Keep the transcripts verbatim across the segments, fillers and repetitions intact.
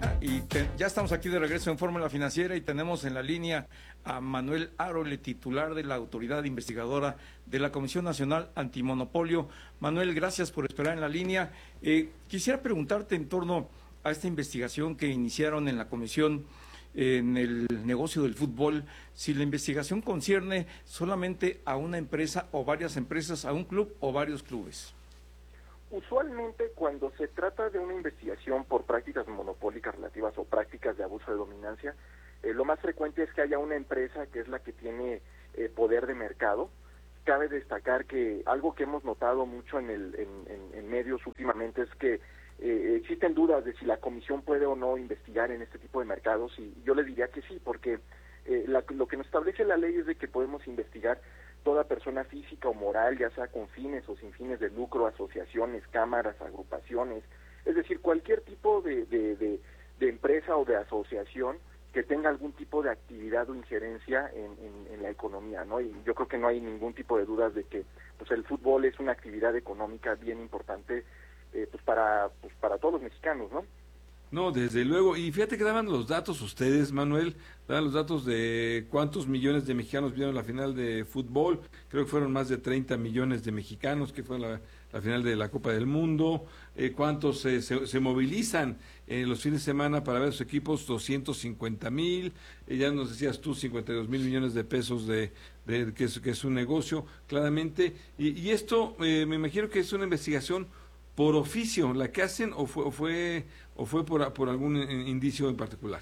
Y te, ya estamos aquí de regreso en Fórmula Financiera y tenemos en la línea a Manuel Arole, titular de la Autoridad Investigadora de la Comisión Nacional Antimonopolio. Manuel, gracias por esperar en la línea. Eh, quisiera preguntarte en torno a esta investigación que iniciaron en la Comisión eh, en el negocio del fútbol, si la investigación concierne solamente a una empresa o varias empresas, a un club o varios clubes. Usualmente cuando se trata de una investigación por prácticas monopólicas relativas o prácticas de abuso de dominancia, eh, lo más frecuente es que haya una empresa que es la que tiene eh, poder de mercado. Cabe destacar que algo que hemos notado mucho en, el, en, en, en medios últimamente es que eh, existen dudas de si la comisión puede o no investigar en este tipo de mercados, y yo les diría que sí, porque eh, la, lo que nos establece la ley es de que podemos investigar toda persona física o moral, ya sea con fines o sin fines de lucro, asociaciones, cámaras, agrupaciones, es decir, cualquier tipo de, de, de, de empresa o de asociación que tenga algún tipo de actividad o injerencia en, en, en la economía, ¿no? Y yo creo que no hay ningún tipo de dudas de que pues el fútbol es una actividad económica bien importante eh, pues para pues para todos los mexicanos, ¿no? No, desde luego. Y fíjate que daban los datos ustedes, Manuel, daban los datos de cuántos millones de mexicanos vieron la final de fútbol. Creo que fueron más de treinta millones de mexicanos que fue la, la final de la Copa del Mundo. Eh, cuántos eh, se, se movilizan en los fines de semana para ver sus equipos, doscientos cincuenta mil. Eh, ya nos decías tú, cincuenta y dos mil millones de pesos de, de que, es, que es un negocio, claramente. Y, y esto, eh, me imagino que es una investigación por oficio la que hacen, o fue o fue o fue por, por algún indicio en particular.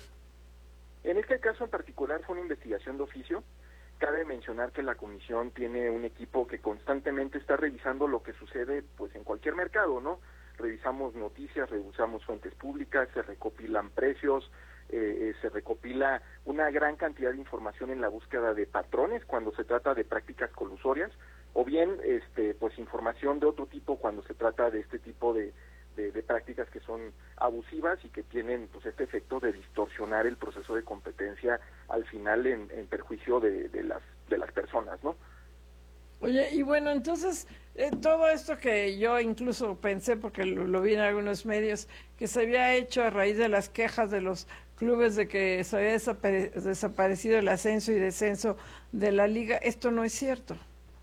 En este caso en particular fue una investigación de oficio. Cabe mencionar que la comisión tiene un equipo que constantemente está revisando lo que sucede pues en cualquier mercado, ¿no? Revisamos noticias, revisamos fuentes públicas, se recopilan precios, eh, eh, se recopila una gran cantidad de información en la búsqueda de patrones cuando se trata de prácticas colusorias, o bien este pues información de otro tipo cuando se trata de este tipo de, de, de prácticas que son abusivas y que tienen pues este efecto de distorsionar el proceso de competencia al final en, en perjuicio de, de las de las personas, ¿no? Oye, y bueno, entonces, eh, todo esto que yo incluso pensé, porque lo, lo vi en algunos medios, que se había hecho a raíz de las quejas de los clubes de que se había desapare- desaparecido el ascenso y descenso de la liga, esto no es cierto.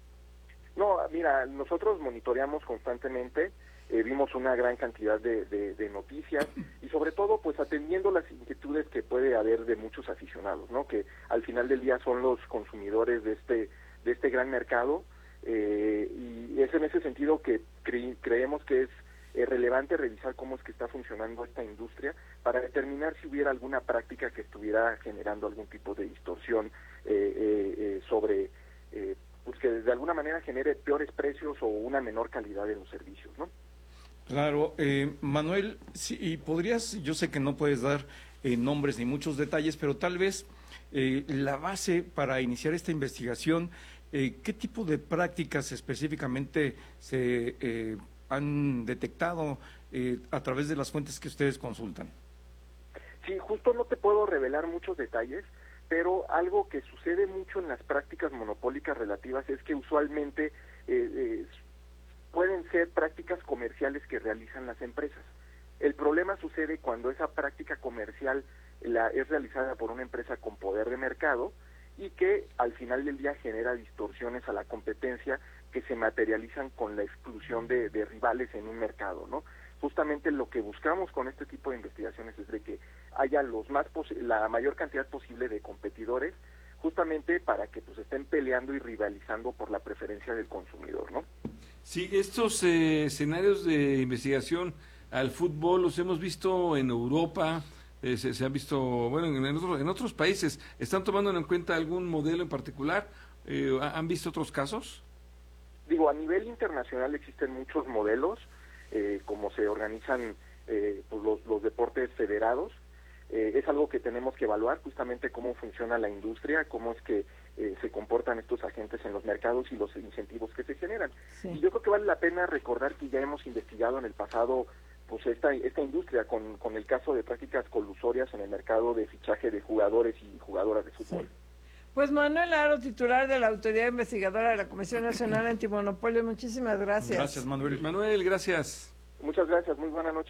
No, mira, nosotros monitoreamos constantemente, eh, vimos una gran cantidad de, de, de noticias y sobre todo pues atendiendo las inquietudes que puede haber de muchos aficionados, ¿no? Que al final del día son los consumidores de este de este gran mercado, eh, y es en ese sentido que cre creemos que es eh, relevante revisar cómo es que está funcionando esta industria para determinar si hubiera alguna práctica que estuviera generando algún tipo de distorsión eh, eh, eh, sobre eh, pues que de alguna manera genere peores precios o una menor calidad de los servicios, ¿no? Claro, eh, Manuel, sí, y podrías, yo sé que no puedes dar eh, nombres ni muchos detalles, pero tal vez eh, la base para iniciar esta investigación, eh, ¿qué tipo de prácticas específicamente se eh, han detectado eh, a través de las fuentes que ustedes consultan? Sí, justo no te puedo revelar muchos detalles, pero algo que sucede mucho en las prácticas monopólicas relativas es que usualmente eh, eh, pueden ser prácticas comerciales que realizan las empresas. El problema sucede cuando esa práctica comercial la, es realizada por una empresa con poder de mercado y que al final del día genera distorsiones a la competencia que se materializan con la exclusión de, de rivales en un mercado, ¿no? Justamente lo que buscamos con este tipo de investigaciones es de que haya los más la mayor cantidad posible de competidores, justamente para que pues estén peleando y rivalizando por la preferencia del consumidor, ¿no? Sí, estos eh, escenarios de investigación al fútbol los hemos visto en Europa, eh, se, se han visto, bueno, en, en, otro, en otros países. ¿Están tomando en cuenta algún modelo en particular? Eh, ¿Han visto otros casos? Digo, a nivel internacional existen muchos modelos, eh, como se organizan eh, pues los, los deportes federados. Eh, es algo que tenemos que evaluar, justamente cómo funciona la industria, cómo es que eh, se comportan estos agentes en los mercados y los incentivos que se generan. Sí. Y yo creo que vale la pena recordar que ya hemos investigado en el pasado pues esta esta industria con, con el caso de prácticas colusorias en el mercado de fichaje de jugadores y jugadoras de fútbol. Sí. Pues Manuel Aro, titular de la Autoridad Investigadora de la Comisión Nacional Antimonopolio, muchísimas gracias. Gracias, Manuel. Manuel, gracias. Muchas gracias, muy buena noche.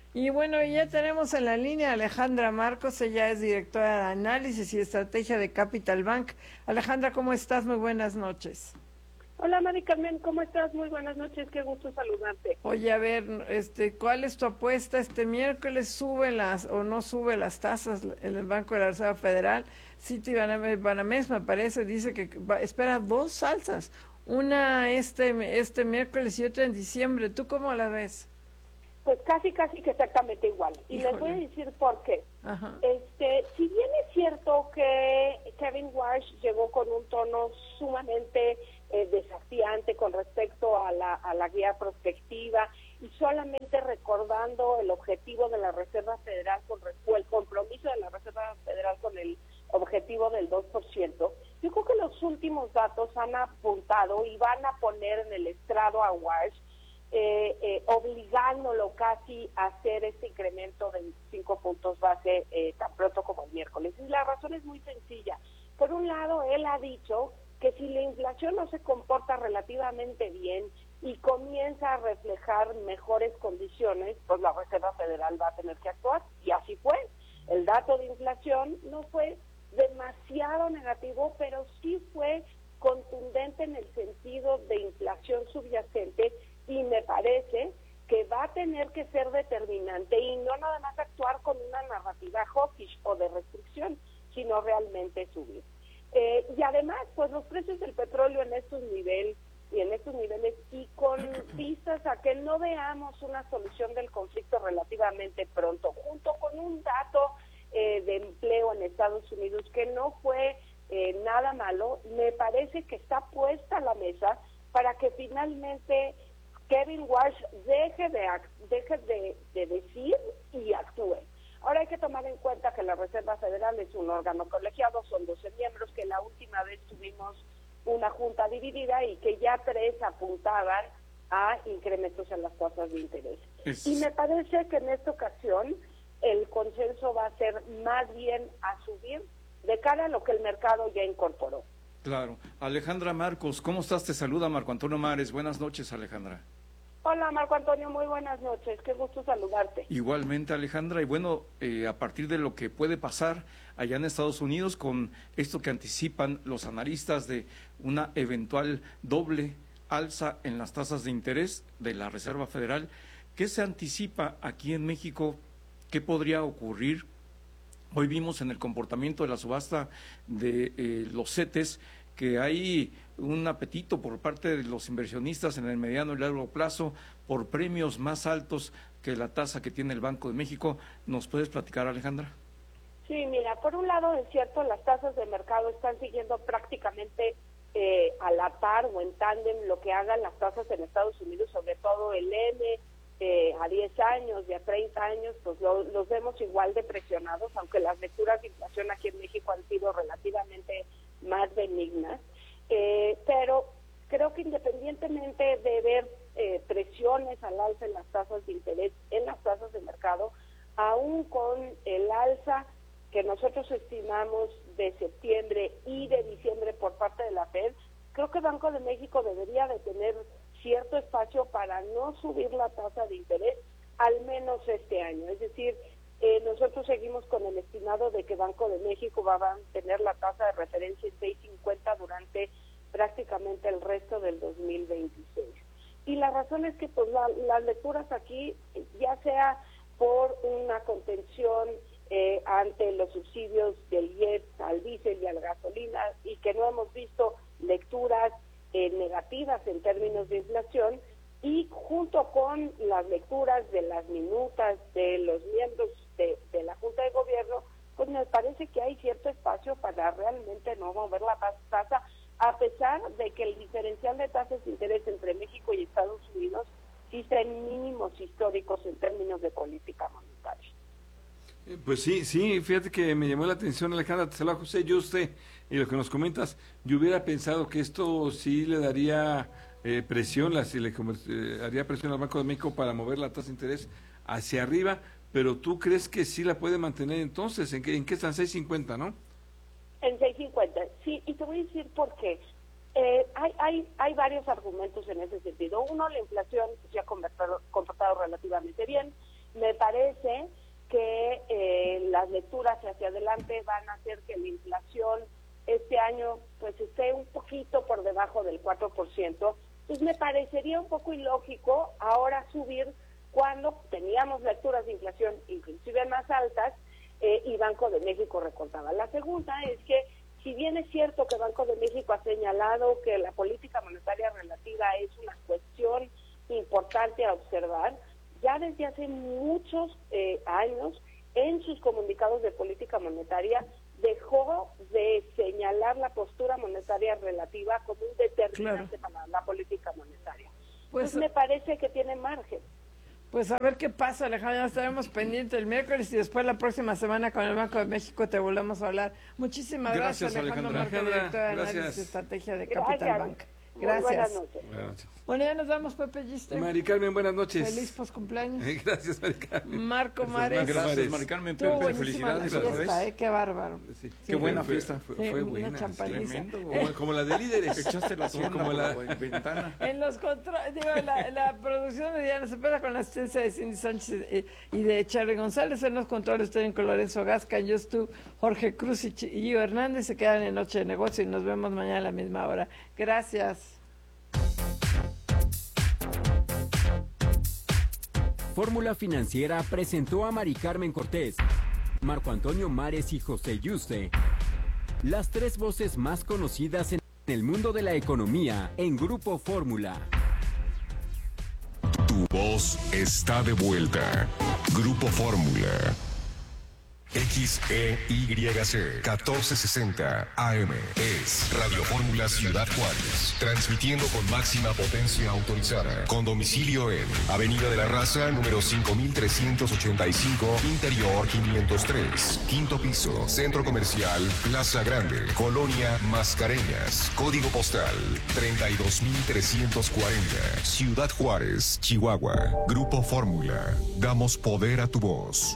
Y bueno, ya tenemos en la línea a Alejandra Marcos, ella es directora de Análisis y Estrategia de Capital Bank. Alejandra, ¿cómo estás? Muy buenas noches. Hola, Mari Carmen, ¿cómo estás? Muy buenas noches, qué gusto saludarte. Oye, a ver, este, ¿cuál es tu apuesta? ¿Este miércoles sube las o no sube las tasas en el Banco de la Reserva Federal? Citibanamex, me parece, dice que va, espera dos alzas, una este, este miércoles y otra en diciembre. ¿Tú cómo la ves? Pues casi, casi que exactamente igual. Y Híjole. Les voy a decir por qué. Ajá. Este, si bien es cierto que Kevin Warsh llegó con un tono sumamente eh, desafiante con respecto a la, a la guía prospectiva y solamente recordando el objetivo de la Reserva Federal con o el compromiso de la Reserva Federal con el objetivo del dos por ciento, yo creo que los últimos datos han apuntado y van a poner en el estrado a Warsh, Eh, eh, obligándolo casi a hacer este incremento de cinco puntos base eh, tan pronto como el miércoles. Y la razón es muy sencilla. Por un lado, él ha dicho que si la inflación no se comporta relativamente bien y comienza a reflejar mejores condiciones, pues la Reserva Federal va a tener que actuar. Y así fue. El dato de inflación no fue demasiado negativo, pero sí fue contundente en el sentido de inflación subyacente, y me parece que va a tener que ser determinante y no nada más actuar con una narrativa hawkish o de restricción, sino realmente subir. Eh, y además, pues los precios del petróleo en estos niveles y en estos niveles y con vistas a que no veamos una solución del conflicto relativamente pronto, junto con un dato eh, de empleo en Estados Unidos que no fue eh, nada malo, me parece que está puesta a la mesa para que finalmente Kevin Warsh deje de deje de, de decir y actúe. Ahora hay que tomar en cuenta que la Reserva Federal es un órgano colegiado, son doce miembros, que la última vez tuvimos una junta dividida y que ya tres apuntaban a incrementos en las tasas de interés. Es... Y me parece que en esta ocasión el consenso va a ser más bien a subir de cara a lo que el mercado ya incorporó. Claro. Alejandra Marcos, ¿cómo estás? Te saluda Marco Antonio Mares. Buenas noches, Alejandra. Hola, Marco Antonio, muy buenas noches. Qué gusto saludarte. Igualmente, Alejandra. Y bueno, eh, a partir de lo que puede pasar allá en Estados Unidos con esto que anticipan los analistas de una eventual doble alza en las tasas de interés de la Reserva Federal, ¿qué se anticipa aquí en México? ¿Qué podría ocurrir? Hoy vimos en el comportamiento de la subasta de eh, los CETES que hay un apetito por parte de los inversionistas en el mediano y largo plazo por premios más altos que la tasa que tiene el Banco de México. ¿Nos puedes platicar, Alejandra? Sí, mira, por un lado es cierto, las tasas de mercado están siguiendo prácticamente eh, a la par o en tándem lo que hagan las tasas en Estados Unidos, sobre todo el M, Eh, a diez años y a treinta años, pues lo, los vemos igual de presionados, aunque las lecturas de inflación aquí en México han sido relativamente más benignas, eh, pero creo que independientemente de ver eh, presiones al alza en las tasas de interés, en las tasas de mercado, aún con el alza que nosotros estimamos de septiembre y de diciembre por parte de la Fed, creo que Banco de México debería de tener cierto espacio para no subir la tasa de interés, al menos este año. Es decir, eh, nosotros seguimos con el estimado de que Banco de México va a mantener la tasa de referencia en seis cincuenta durante prácticamente el resto del dos mil veintiséis. Y la razón es que pues la, las lecturas aquí, ya sea por una contención eh, ante los subsidios del I E P al diésel y a la gasolina, y que no hemos visto lecturas Eh, negativas en términos de inflación, y junto con las lecturas de las minutas de los miembros de, de la Junta de Gobierno, pues me parece que hay cierto espacio para realmente no mover la tasa, a pesar de que el diferencial de tasas de interés entre México y Estados Unidos sí está en mínimos históricos en términos de política monetaria. Pues sí, sí, fíjate que me llamó la atención, Alejandra, te saluda José, yo usted, y lo que nos comentas, yo hubiera pensado que esto sí le daría eh, presión, la, si le eh, haría presión al Banco de México para mover la tasa de interés hacia arriba, pero tú crees que sí la puede mantener entonces, ¿en qué, en qué están? seis cincuenta, ¿no? En seis cincuenta, sí, y te voy a decir por qué. Eh, hay, hay, hay varios argumentos en ese sentido. Uno, la inflación se ha comportado, comportado relativamente bien. Me parece que eh, las lecturas hacia adelante van a hacer que la inflación este año pues esté un poquito por debajo del cuatro por ciento. Pues me parecería un poco ilógico ahora subir cuando teníamos lecturas de inflación inclusive más altas eh, y Banco de México recortaba. La segunda es que si bien es cierto que Banco de México ha señalado que la política monetaria relativa es una cuestión importante a observar, ya desde hace muchos eh, años en sus comunicados de política monetaria dejó de señalar la postura monetaria relativa como un determinante claro. para la política monetaria. Pues, pues me parece que tiene margen. Pues a ver qué pasa, Alejandra, estaremos pendientes el miércoles y después la próxima semana con el Banco de México te volvemos a hablar. Muchísimas gracias, gracias Alejandra. Alejandra, directora de análisis y estrategia de Capital Bank. Gracias. Buenas noches. Buenas noches. Bueno, ya nos vamos, Pepe Gistre. Mari Carmen, buenas noches. Feliz poscumpleaños. Gracias, Mari Carmen. Marco Mares. Gracias, Mari Carmen. Pepe, felicidades. La fiesta, eh, qué bárbaro. Sí. Qué sí, buena fue, fiesta. Fue, fue, fue buena. Tremendo. Como, como la de líderes. Echaste la sombra como la ventana. En los controles, digo, la, la producción de Diana Cepeda con la asistencia de Cindy Sánchez y, y de Charlie González. En los controles estoy con Lorenzo Gasca, yo estuve, Jorge Cruz y Gio Hernández. Se quedan en Noche de Negocio y nos vemos mañana a la misma hora. Gracias. Fórmula Financiera presentó a Mari Carmen Cortés, Marco Antonio Mares y José Yuste, las tres voces más conocidas en el mundo de la economía en Grupo Fórmula. Tu voz está de vuelta. Grupo Fórmula. X E Y C catorce sesenta A M es Radio Fórmula Ciudad Juárez, transmitiendo con máxima potencia autorizada, con domicilio en Avenida de la Raza, número cinco mil trescientos ochenta y cinco, Interior quinientos tres, quinto piso, Centro Comercial Plaza Grande, Colonia Mascareñas, código postal treinta y dos mil trescientos cuarenta, Ciudad Juárez, Chihuahua. Grupo Fórmula, damos poder a tu voz.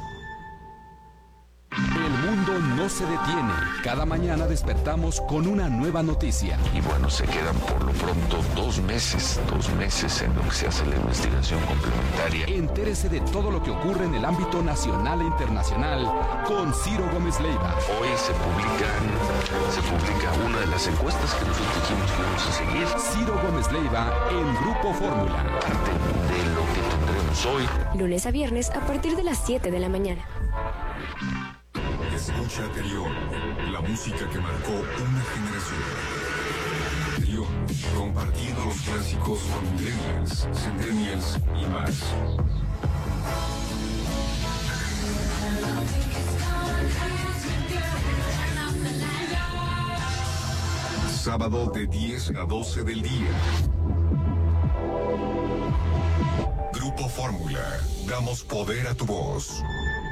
El mundo no se detiene. Cada mañana despertamos con una nueva noticia. Y bueno, se quedan por lo pronto dos meses, dos meses en lo que se hace la investigación complementaria. Entérese de todo lo que ocurre en el ámbito nacional e internacional con Ciro Gómez Leiva. Hoy se publican, se publica una de las encuestas que nosotros dijimos que íbamos a seguir. Ciro Gómez Leiva en Grupo Fórmula. Parte de lo que tendremos hoy. Lunes a viernes a partir de las siete de la mañana. Escucha Terión, la música que marcó una generación. Terión, compartiendo los clásicos con millennials, centennials y más. Sábado de diez a doce del día. Grupo Fórmula, damos poder a tu voz.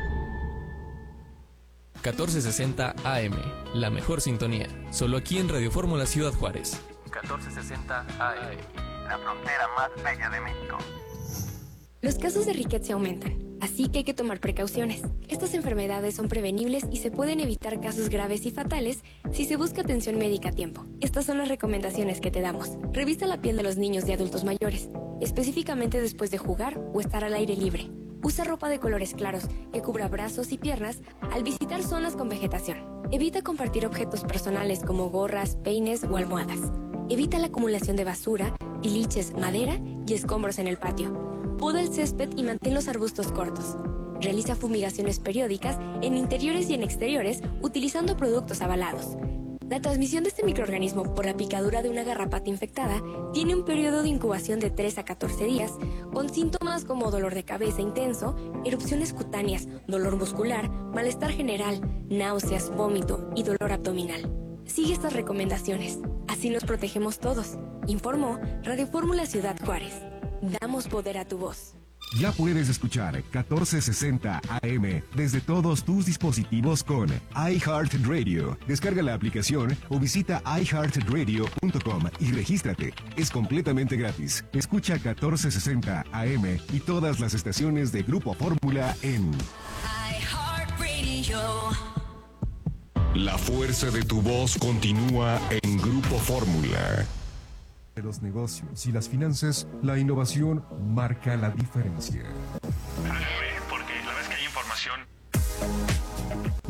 catorce sesenta A M, la mejor sintonía, solo aquí en Radio Fórmula Ciudad Juárez. catorce sesenta A M, la frontera más bella de México. Los casos de riqueza se aumentan, así que hay que tomar precauciones. Estas enfermedades son prevenibles y se pueden evitar casos graves y fatales si se busca atención médica a tiempo. Estas son las recomendaciones que te damos. Revisa la piel de los niños y adultos mayores, específicamente después de jugar o estar al aire libre. Usa ropa de colores claros que cubra brazos y piernas al visitar zonas con vegetación. Evita compartir objetos personales como gorras, peines o almohadas. Evita la acumulación de basura, tiliches, madera y escombros en el patio. Poda el césped y mantén los arbustos cortos. Realiza fumigaciones periódicas en interiores y en exteriores utilizando productos avalados. La transmisión de este microorganismo por la picadura de una garrapata infectada tiene un periodo de incubación de tres a catorce días, con síntomas como dolor de cabeza intenso, erupciones cutáneas, dolor muscular, malestar general, náuseas, vómito y dolor abdominal. Sigue estas recomendaciones, así nos protegemos todos. Informó Radio Fórmula Ciudad Juárez. Damos poder a tu voz. Ya puedes escuchar catorce sesenta A M desde todos tus dispositivos con iHeartRadio. Descarga la aplicación o visita i heart radio punto com y regístrate. Es completamente gratis. Escucha catorce sesenta A M y todas las estaciones de Grupo Fórmula en iHeartRadio. La fuerza de tu voz continúa en Grupo Fórmula. De los negocios y las finanzas, la innovación marca la diferencia. Porque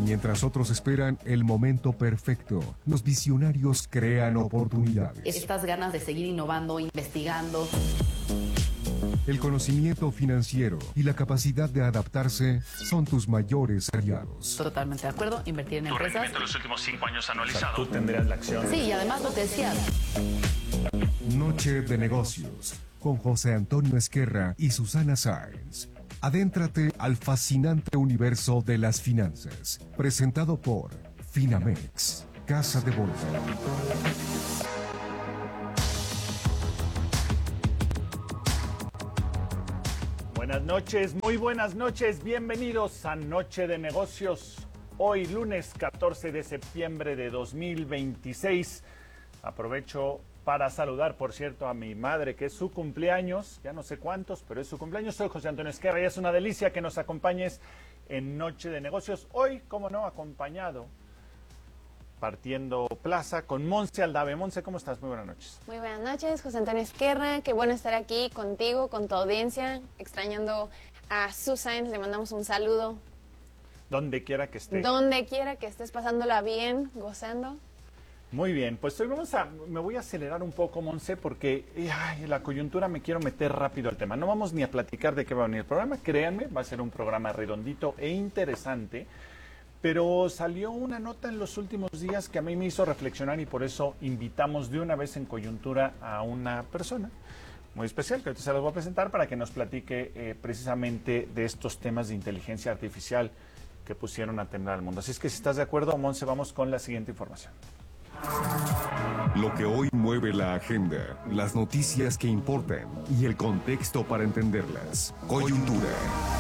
Mientras otros esperan el momento perfecto, los visionarios crean oportunidades. Estas ganas de seguir innovando, investigando. El conocimiento financiero y la capacidad de adaptarse son tus mayores aliados. Totalmente de acuerdo, invertir en tu empresas. Tu rendimiento en los últimos cinco años anualizado. O sea, tú tendrías la acción. Sí, y además lo que decías. Noche de negocios, con José Antonio Esquerra y Susana Sáenz. Adéntrate al fascinante universo de las finanzas. Presentado por Finamex, Casa de Bolsa. Buenas noches, muy buenas noches. Bienvenidos a Noche de Negocios. Hoy, lunes catorce de septiembre de dos mil veintiséis. Aprovecho para saludar, por cierto, a mi madre, que es su cumpleaños, ya no sé cuántos, pero es su cumpleaños. Soy José Antonio Esquerra y es una delicia que nos acompañes en Noche de Negocios. Hoy, como no, acompañado, partiendo plaza, con Monse Aldave. Monse, ¿cómo estás? Muy buenas noches. Muy buenas noches, José Antonio Esquerra. Qué bueno estar aquí contigo, con tu audiencia, extrañando a Susan. Le mandamos un saludo. Donde quiera que esté. Donde quiera que estés, pasándola bien, gozando. Muy bien, pues hoy vamos a, me voy a acelerar un poco, Monse, porque ay, la coyuntura me quiero meter rápido al tema. No vamos ni a platicar de qué va a venir el programa, créanme, va a ser un programa redondito e interesante, pero salió una nota en los últimos días que a mí me hizo reflexionar y por eso invitamos de una vez en coyuntura a una persona muy especial, que ahorita se las voy a presentar para que nos platique eh, precisamente de estos temas de inteligencia artificial que pusieron a temblar al mundo. Así es que si estás de acuerdo, Monse, vamos con la siguiente información. Lo que hoy mueve la agenda, las noticias que importan y el contexto para entenderlas. Coyuntura.